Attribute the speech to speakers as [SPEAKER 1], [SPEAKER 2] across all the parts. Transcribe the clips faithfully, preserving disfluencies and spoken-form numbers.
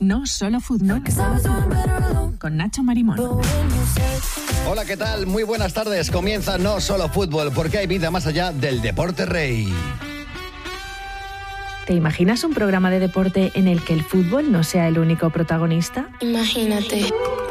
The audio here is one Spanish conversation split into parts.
[SPEAKER 1] No Solo Fútbol, con Nacho Marimón.
[SPEAKER 2] Hola, ¿qué tal? Muy buenas tardes. Comienza No Solo Fútbol, porque hay vida más allá del deporte rey.
[SPEAKER 3] ¿Te imaginas un programa de deporte en el que el fútbol no sea el único protagonista?
[SPEAKER 4] Imagínate.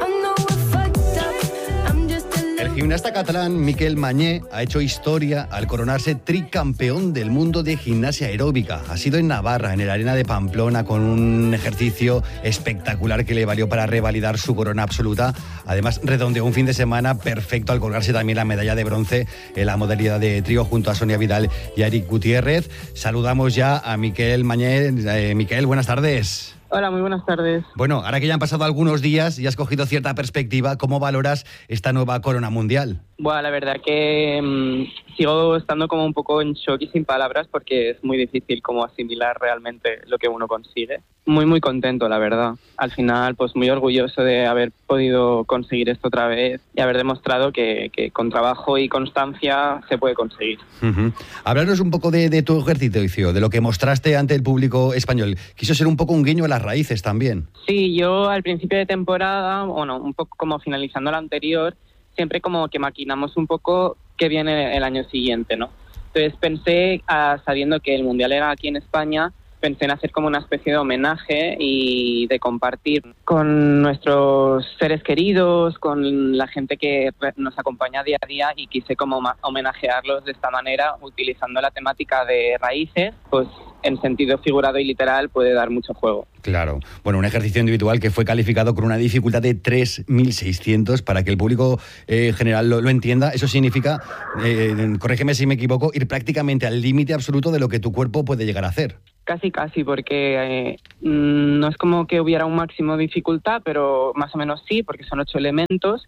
[SPEAKER 2] El gimnasta catalán Miquel Mañé ha hecho historia al coronarse tricampeón del mundo de gimnasia aeróbica. Ha sido en Navarra, en el Arena de Pamplona, con un ejercicio espectacular que le valió para revalidar su corona absoluta. Además, redondeó un fin de semana perfecto al colgarse también la medalla de bronce en la modalidad de trío junto a Sonia Vidal y a Eric Gutiérrez. Saludamos ya a Miquel Mañé. Eh, Miquel, buenas tardes.
[SPEAKER 5] Hola, muy buenas tardes.
[SPEAKER 2] Bueno, ahora que ya han pasado algunos días y has cogido cierta perspectiva, ¿cómo valoras esta nueva corona mundial?
[SPEAKER 5] Bueno, la verdad que mmm, sigo estando como un poco en shock y sin palabras porque es muy difícil como asimilar realmente lo que uno consigue. Muy, muy contento, la verdad. Al final, pues muy orgulloso de haber podido conseguir esto otra vez y haber demostrado que, que con trabajo y constancia se puede conseguir.
[SPEAKER 2] Uh-huh. Háblanos un poco de, de tu ejercicio, de lo que mostraste ante el público español. Quiso ser un poco un guiño a las raíces también.
[SPEAKER 5] Sí, yo al principio de temporada, bueno, un poco como finalizando la anterior, siempre como que maquinamos un poco qué viene el año siguiente, ¿no? Entonces pensé, ah, sabiendo que el Mundial era aquí en España, pensé en hacer como una especie de homenaje y de compartir con nuestros seres queridos, con la gente que nos acompaña día a día, y quise como homenajearlos de esta manera, utilizando la temática de raíces, pues en sentido figurado y literal puede dar mucho juego.
[SPEAKER 2] Claro. Bueno, un ejercicio individual que fue calificado con una dificultad de tres mil seiscientos para que el público eh, general lo, lo entienda. Eso significa, eh, corrígeme si me equivoco, ir prácticamente al límite absoluto de lo que tu cuerpo puede llegar a hacer.
[SPEAKER 5] Casi, casi, porque eh, no es como que hubiera un máximo de dificultad, pero más o menos sí, porque son ocho elementos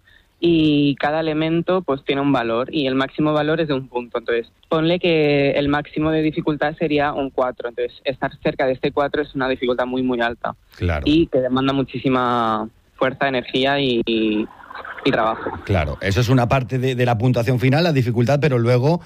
[SPEAKER 5] y cada elemento pues tiene un valor y el máximo valor es de un punto. Entonces, ponle que el máximo de dificultad sería un cuatro. Entonces, estar cerca de este cuatro es una dificultad muy, muy alta.
[SPEAKER 2] Claro.
[SPEAKER 5] Y que demanda muchísima fuerza, energía y... y y trabajo.
[SPEAKER 2] Claro, eso es una parte de, de la puntuación final, la dificultad, pero luego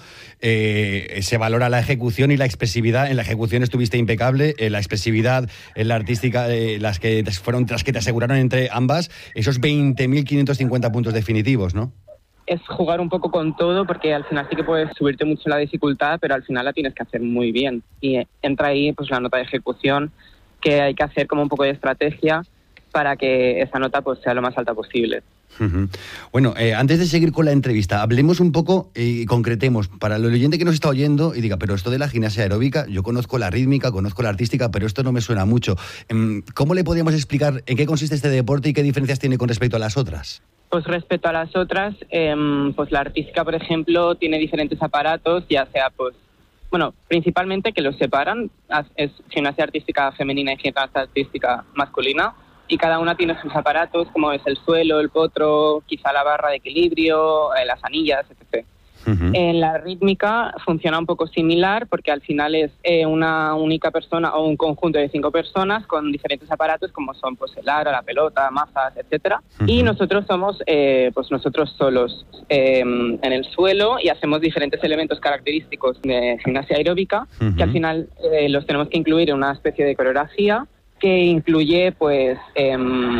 [SPEAKER 2] eh, se valora la ejecución y la expresividad. En la ejecución estuviste impecable, en la expresividad, en la artística, eh, las que te, fueron las que te aseguraron entre ambas esos veinte mil quinientos cincuenta puntos definitivos, ¿no?
[SPEAKER 5] Es jugar un poco con todo, porque al final sí que puedes subirte mucho la dificultad, pero al final la tienes que hacer muy bien. Y entra ahí pues la nota de ejecución, que hay que hacer como un poco de estrategia para que esa nota pues sea lo más alta posible.
[SPEAKER 2] Uh-huh. Bueno, eh, antes de seguir con la entrevista, hablemos un poco y eh, concretemos para el oyente que nos está oyendo y diga, pero esto de la gimnasia aeróbica, yo conozco la rítmica, conozco la artística, pero esto no me suena mucho. ¿Cómo le podríamos explicar en qué consiste este deporte y qué diferencias tiene con respecto a las otras?
[SPEAKER 5] Pues respecto a las otras, eh, pues la artística, por ejemplo, tiene diferentes aparatos, ya sea pues bueno, principalmente que los separan, es gimnasia artística femenina y gimnasia artística masculina, y cada una tiene sus aparatos, como es el suelo, el potro, quizá la barra de equilibrio, eh, las anillas, etcétera. Uh-huh. En la rítmica funciona un poco similar, porque al final es eh, una única persona o un conjunto de cinco personas con diferentes aparatos, como son pues el aro, la pelota, mazas, etcétera. Uh-huh. Y nosotros somos eh, pues nosotros solos eh, en el suelo y hacemos diferentes elementos característicos de gimnasia aeróbica, uh-huh, que al final eh, los tenemos que incluir en una especie de coreografía que incluye pues eh,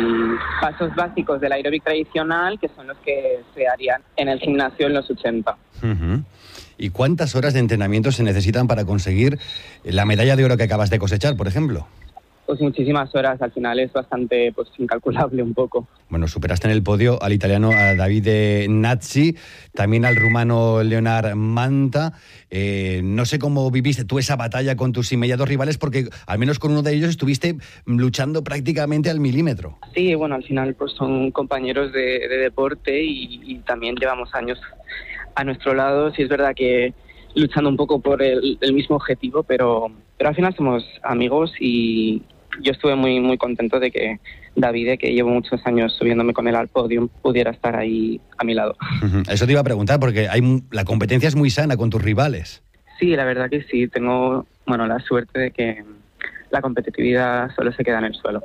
[SPEAKER 5] pasos básicos del aeróbic tradicional, que son los que se harían en el gimnasio en los ochenta.
[SPEAKER 2] Uh-huh. ¿Y cuántas horas de entrenamiento se necesitan para conseguir la medalla de oro que acabas de cosechar, por ejemplo?
[SPEAKER 5] Pues muchísimas horas, al final es bastante pues incalculable un poco.
[SPEAKER 2] Bueno, superaste en el podio al italiano a Davide Nazzi, también al rumano Leonard Manta. Eh, no sé cómo viviste tú esa batalla con tus inmediatos rivales, porque al menos con uno de ellos estuviste luchando prácticamente al milímetro.
[SPEAKER 5] Sí, bueno, al final pues son compañeros de, de deporte y, y también llevamos años a nuestro lado. Sí es verdad que luchando un poco por el, el mismo objetivo, pero, pero al final somos amigos y yo estuve muy muy contento de que Davide, que llevo muchos años subiéndome con él al podio, pudiera estar ahí a mi lado.
[SPEAKER 2] Eso te iba a preguntar, porque hay la competencia es muy sana con tus rivales.
[SPEAKER 5] Sí, la verdad que sí. Tengo bueno la suerte de que la competitividad solo se queda en el suelo.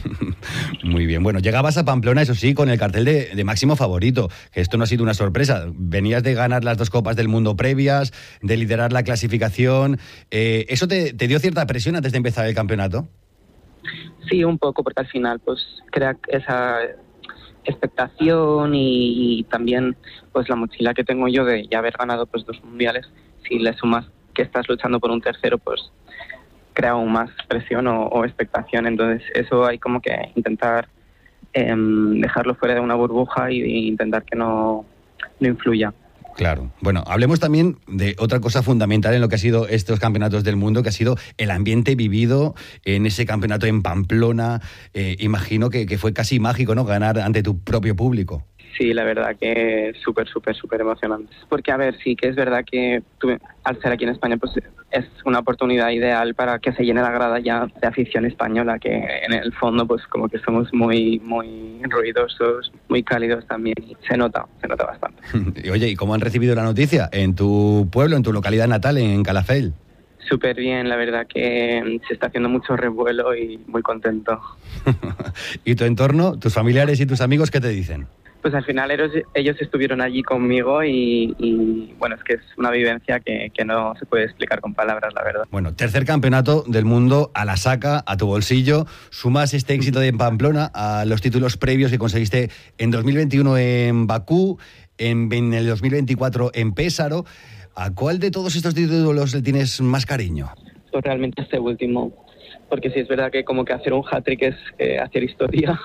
[SPEAKER 2] Muy bien. Bueno, llegabas a Pamplona, eso sí, con el cartel de, de máximo favorito, que esto no ha sido una sorpresa. Venías de ganar las dos Copas del Mundo previas, de liderar la clasificación. Eh, ¿Eso te, te dio cierta presión antes de empezar el campeonato?
[SPEAKER 5] Sí, un poco, porque al final pues crea esa expectación y, y también pues la mochila que tengo yo de ya haber ganado pues dos mundiales, si le sumas que estás luchando por un tercero, pues crea aún más presión o, o expectación. Entonces eso hay como que intentar eh, dejarlo fuera de una burbuja y, y intentar que no, no influya.
[SPEAKER 2] Claro. Bueno, hablemos también de otra cosa fundamental en lo que ha sido estos campeonatos del mundo, que ha sido el ambiente vivido en ese campeonato en Pamplona. Eh, imagino que, que fue casi mágico, ¿no?, ganar ante tu propio público.
[SPEAKER 5] Sí, la verdad que es súper, súper, súper emocionante. Porque, a ver, sí que es verdad que tú, al ser aquí en España, pues es una oportunidad ideal para que se llene la grada ya de afición española, que en el fondo, pues como que somos muy, muy ruidosos, muy cálidos también. Y se nota, se nota bastante.
[SPEAKER 2] Oye, ¿y cómo han recibido la noticia en tu pueblo, en tu localidad natal, en Calafell?
[SPEAKER 5] Súper bien, la verdad que se está haciendo mucho revuelo y muy contento.
[SPEAKER 2] ¿Y tu entorno, tus familiares y tus amigos, qué te dicen?
[SPEAKER 5] Pues al final ellos, ellos estuvieron allí conmigo y, y bueno, es que es una vivencia que, que no se puede explicar con palabras, la verdad.
[SPEAKER 2] Bueno, tercer campeonato del mundo a la saca, a tu bolsillo. Sumas este éxito de Pamplona a los títulos previos que conseguiste en dos mil veintiuno en Bakú, en, en el dos mil veinticuatro en Pésaro. ¿A cuál de todos estos títulos le tienes más cariño?
[SPEAKER 5] Pues realmente este último, porque sí es verdad que como que hacer un hat-trick es eh, hacer historia.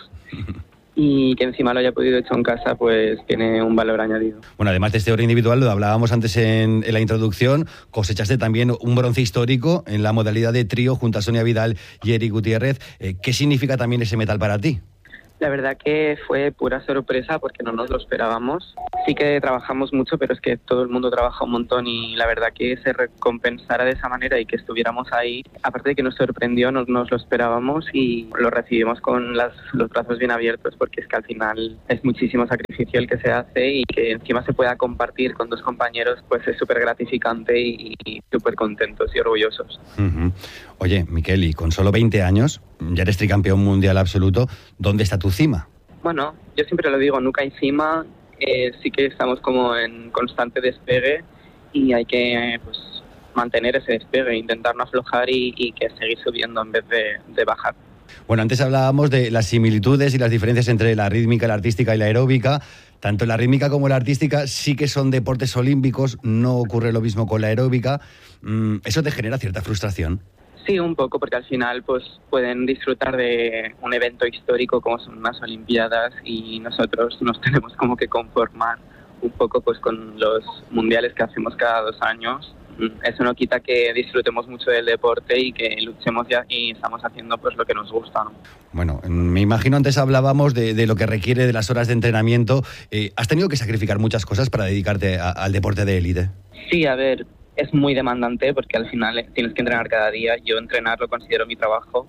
[SPEAKER 5] Y que encima lo haya podido hecho en casa, pues tiene un valor añadido. Bueno,
[SPEAKER 2] además de este oro individual, lo hablábamos antes en, en la introducción, cosechaste también un bronce histórico en la modalidad de trío junto a Sonia Vidal y Eric Gutiérrez. Eh, ¿Qué significa también ese metal para ti?
[SPEAKER 5] La verdad que fue pura sorpresa porque no nos lo esperábamos. Sí que trabajamos mucho, pero es que todo el mundo trabaja un montón y la verdad que se recompensara de esa manera y que estuviéramos ahí, aparte de que nos sorprendió, no nos lo esperábamos y lo recibimos con las, los brazos bien abiertos, porque es que al final es muchísimo sacrificio el que se hace y que encima se pueda compartir con dos compañeros, pues es súper gratificante y, y súper contentos y orgullosos.
[SPEAKER 2] Uh-huh. Oye, Miquel, y con solo veinte años, ya eres tricampeón mundial absoluto, ¿dónde está tu cima?
[SPEAKER 5] Bueno, yo siempre lo digo, nunca hay cima, eh, sí que estamos como en constante despegue y hay que pues mantener ese despegue, intentar no aflojar y, y que seguir subiendo en vez de, de bajar.
[SPEAKER 2] Bueno, antes hablábamos de las similitudes y las diferencias entre la rítmica, la artística y la aeróbica. Tanto la rítmica como la artística sí que son deportes olímpicos, no ocurre lo mismo con la aeróbica. ¿Eso te genera cierta frustración?
[SPEAKER 5] Sí, un poco, porque al final pues pueden disfrutar de un evento histórico como son unas Olimpiadas y nosotros nos tenemos como que conformar un poco pues con los mundiales que hacemos cada dos años. Eso no quita que disfrutemos mucho del deporte y que luchemos ya y estamos haciendo pues lo que nos gusta, ¿no?
[SPEAKER 2] Bueno, me imagino antes hablábamos de, de lo que requiere de las horas de entrenamiento. Eh, ¿Has tenido que sacrificar muchas cosas para dedicarte a, al deporte de élite?
[SPEAKER 5] Sí, a ver, es muy demandante porque al final tienes que entrenar cada día. Yo entrenar lo considero mi trabajo,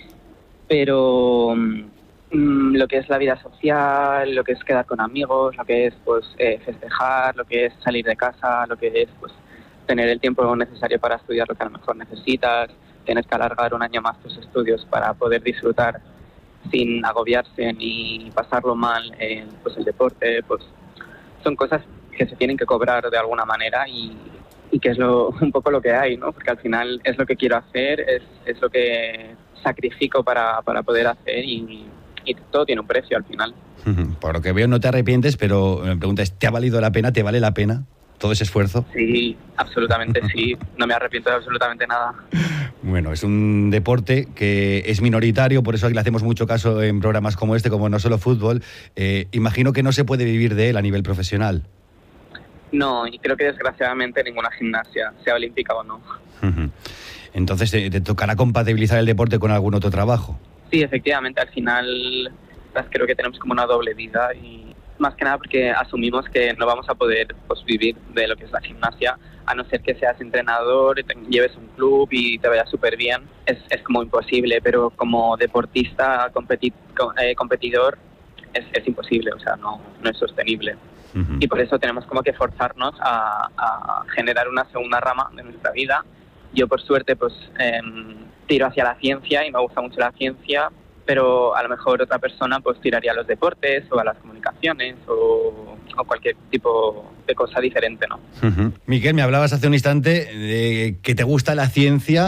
[SPEAKER 5] pero mmm, lo que es la vida social, lo que es quedar con amigos, lo que es pues eh, festejar, lo que es salir de casa, lo que es pues tener el tiempo necesario para estudiar lo que a lo mejor necesitas, tienes que alargar un año más tus estudios para poder disfrutar sin agobiarse ni pasarlo mal en pues, el deporte, pues son cosas que se tienen que cobrar de alguna manera y, y que es lo, un poco lo que hay, ¿no? Porque al final es lo que quiero hacer, es, es lo que sacrifico para, para poder hacer y, y todo tiene un precio al final.
[SPEAKER 2] Por lo que veo no te arrepientes, pero me preguntas, ¿te ha valido la pena? ¿Te vale la pena todo ese esfuerzo?
[SPEAKER 5] Sí, absolutamente sí. No me arrepiento de absolutamente nada.
[SPEAKER 2] Bueno, es un deporte que es minoritario, por eso aquí le hacemos mucho caso en programas como este, como No Solo Fútbol. Eh, imagino que no se puede vivir de él a nivel profesional.
[SPEAKER 5] No, y creo que desgraciadamente ninguna gimnasia, sea olímpica o no.
[SPEAKER 2] Uh-huh. Entonces, ¿te, te tocará compatibilizar el deporte con algún otro trabajo?
[SPEAKER 5] Sí, efectivamente, al final pues, creo que tenemos como una doble vida y más que nada porque asumimos que no vamos a poder pues, vivir de lo que es la gimnasia, a no ser que seas entrenador, te lleves un club y te vaya súper bien. Es, es como imposible, pero como deportista, competi- eh, competidor, es, es imposible, o sea, no, no es sostenible. Uh-huh. Y por eso tenemos como que forzarnos a, a generar una segunda rama de nuestra vida. Yo, por suerte, pues eh, tiro hacia la ciencia y me gusta mucho la ciencia, pero a lo mejor otra persona pues tiraría a los deportes o a las comunicaciones o, o cualquier tipo de cosa diferente, ¿no?
[SPEAKER 2] Uh-huh. Miquel, me hablabas hace un instante de que te gusta la ciencia,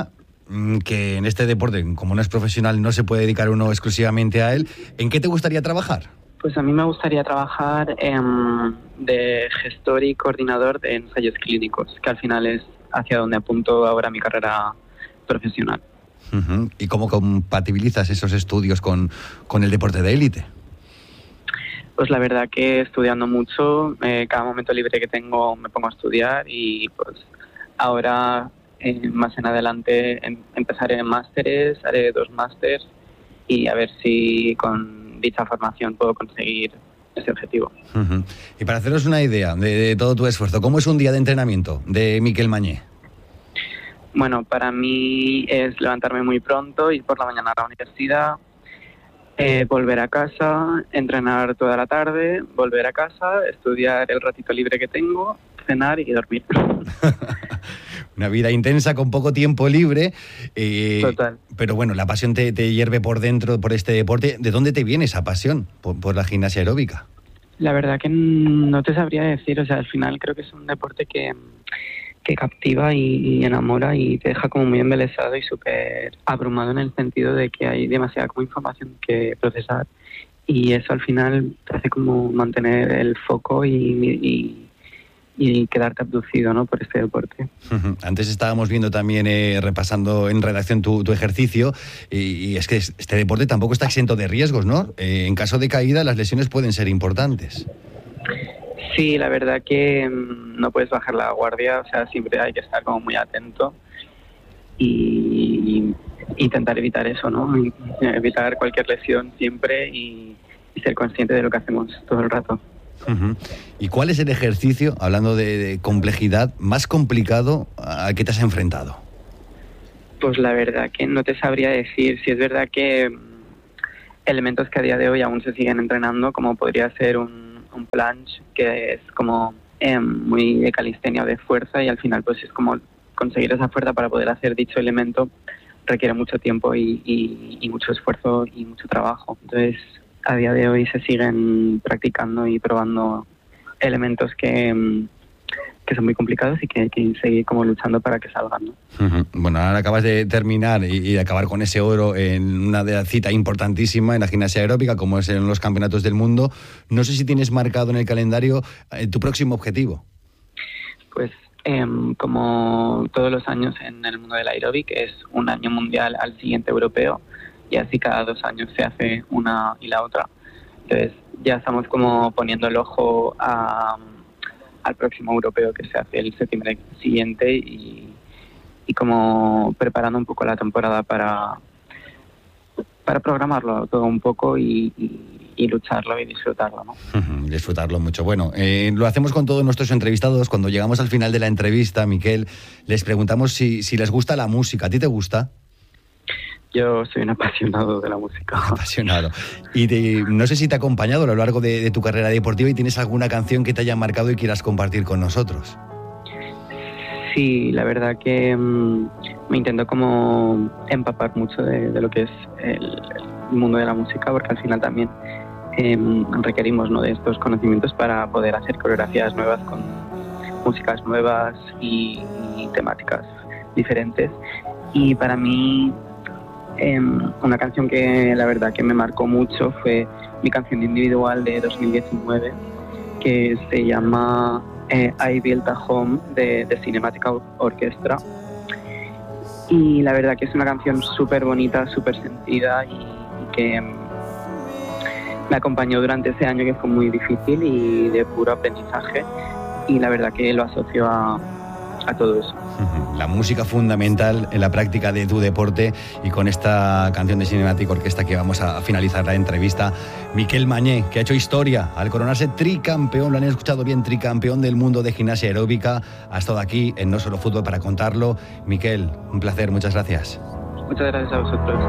[SPEAKER 2] que en este deporte, como no es profesional, no se puede dedicar uno exclusivamente a él. ¿En qué te gustaría trabajar?
[SPEAKER 5] Pues a mí me gustaría trabajar eh, de gestor y coordinador de ensayos clínicos, que al final es hacia donde apunto ahora mi carrera profesional.
[SPEAKER 2] Uh-huh. ¿Y cómo compatibilizas esos estudios con, con el deporte de élite?
[SPEAKER 5] Pues la verdad que estudiando mucho, eh, cada momento libre que tengo me pongo a estudiar y pues ahora eh, más en adelante em, empezaré en másteres, haré dos másters y a ver si con dicha formación puedo conseguir ese objetivo.
[SPEAKER 2] Uh-huh. Y para haceros una idea de, de todo tu esfuerzo, ¿cómo es un día de entrenamiento de Miquel Mañé?
[SPEAKER 5] Bueno, para mí es levantarme muy pronto, ir por la mañana a la universidad, eh, volver a casa, entrenar toda la tarde, volver a casa, estudiar el ratito libre que tengo, cenar y dormir.
[SPEAKER 2] Una vida intensa con poco tiempo libre. Eh,
[SPEAKER 5] Total.
[SPEAKER 2] Pero bueno, la pasión te, te hierve por dentro por este deporte. ¿De dónde te viene esa pasión por, por la gimnasia aeróbica?
[SPEAKER 5] La verdad que no te sabría decir, o sea, al final creo que es un deporte que... que captiva y, y enamora y te deja como muy embelesado y súper abrumado en el sentido de que hay demasiada como información que procesar y eso al final te hace como mantener el foco y, y, y quedarte abducido, ¿no?, por este deporte.
[SPEAKER 2] Uh-huh. Antes estábamos viendo también, eh, repasando en redacción tu, tu ejercicio y, y es que este deporte tampoco está exento de riesgos, ¿no? Eh, en caso de caída las lesiones pueden ser importantes.
[SPEAKER 5] Sí, la verdad que no puedes bajar la guardia, o sea, siempre hay que estar como muy atento y intentar evitar eso, ¿no? Evitar cualquier lesión siempre y, y ser consciente de lo que hacemos todo el rato.
[SPEAKER 2] Uh-huh. ¿Y cuál es el ejercicio, hablando de, de complejidad, más complicado al que te has enfrentado?
[SPEAKER 5] Pues la verdad que no te sabría decir. Si es verdad que elementos que a día de hoy aún se siguen entrenando, como podría ser un un planche, que es como eh, muy de calistenia o de fuerza y al final pues es como conseguir esa fuerza para poder hacer dicho elemento requiere mucho tiempo y, y, y mucho esfuerzo y mucho trabajo. Entonces a día de hoy se siguen practicando y probando elementos que, que son muy complicados y que hay que seguir como luchando para que salgan, ¿no?
[SPEAKER 2] Uh-huh. Bueno, ahora acabas de terminar y, y de acabar con ese oro en una de las cita importantísima en la gimnasia aeróbica, como es en los campeonatos del mundo. No sé si tienes marcado en el calendario eh, tu próximo objetivo.
[SPEAKER 5] Pues eh, como todos los años en el mundo del aeróbic es un año mundial al siguiente europeo y así cada dos años se hace una y la otra. Entonces ya estamos como poniendo el ojo a al próximo europeo que se hace el septiembre siguiente y, y como preparando un poco la temporada para, para programarlo todo un poco y, y, y lucharlo y disfrutarlo, ¿no?
[SPEAKER 2] Uh-huh, disfrutarlo mucho. Bueno, eh, lo hacemos con todos nuestros entrevistados. Cuando llegamos al final de la entrevista, Miquel, les preguntamos si, si les gusta la música. ¿A ti te gusta?
[SPEAKER 5] Yo soy un apasionado de la música.
[SPEAKER 2] Apasionado. Y te, no sé si te ha acompañado a lo largo de, de tu carrera deportiva y tienes alguna canción que te haya marcado y quieras compartir con nosotros.
[SPEAKER 5] Sí, la verdad que mmm, me intento como empapar mucho de, de lo que es el, el mundo de la música, porque al final también eh, requerimos, ¿no?, de estos conocimientos para poder hacer coreografías nuevas con músicas nuevas y, y temáticas diferentes. Y para mí Eh, una canción que la verdad que me marcó mucho fue mi canción individual de dos mil diecinueve, que se llama eh, I Built a Home de, de Cinematic Orchestra, y la verdad que es una canción súper bonita, súper sentida y, y que me acompañó durante ese año que fue muy difícil y de puro aprendizaje, y la verdad que lo asocio a a todo eso.
[SPEAKER 2] La música fundamental en la práctica de tu deporte, y con esta canción de Cinematic Orchestra que vamos a finalizar la entrevista. Miquel Mañé, que ha hecho historia al coronarse tricampeón, lo han escuchado bien, tricampeón del mundo de gimnasia aeróbica. Ha estado aquí en No Solo Fútbol para contarlo. Miquel, un placer, muchas gracias.
[SPEAKER 5] Muchas gracias a vosotros.